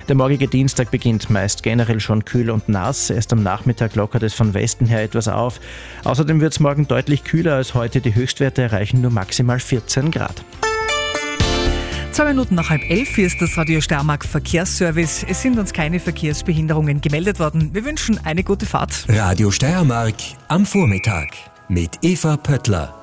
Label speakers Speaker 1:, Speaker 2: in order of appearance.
Speaker 1: Der morgige Dienstag beginnt meist generell schon kühl und nass. Erst am Nachmittag lockert es von Westen her etwas auf. Außerdem wird es morgen deutlich kühler als heute. Die Höchstwerte erreichen nur maximal 14 Grad.
Speaker 2: 2 Minuten nach 10:30, hier ist das Radio Steiermark Verkehrsservice. Es sind uns keine Verkehrsbehinderungen gemeldet worden. Wir wünschen eine gute Fahrt.
Speaker 3: Radio Steiermark am Vormittag mit Eva Pöttler.